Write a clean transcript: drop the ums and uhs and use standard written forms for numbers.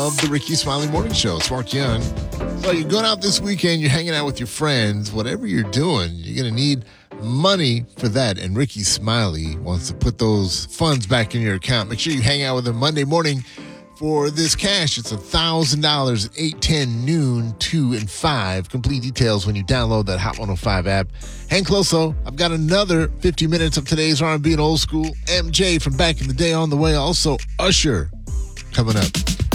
of the Ricky Smiley Morning Show. It's Mark Young. So you're going out this weekend, you're hanging out with your friends, whatever you're doing, you're going to need money for that. And Ricky Smiley wants to put those funds back in your account. Make sure you hang out with him Monday morning for this cash. It's $1,000 at 8, 10, noon, 2, and 5. Complete details when you download that Hot 105 app. Hang close, though. I've got another 50 minutes of today's R&B and old school. MJ from back in the day on the way. Also, Usher coming up.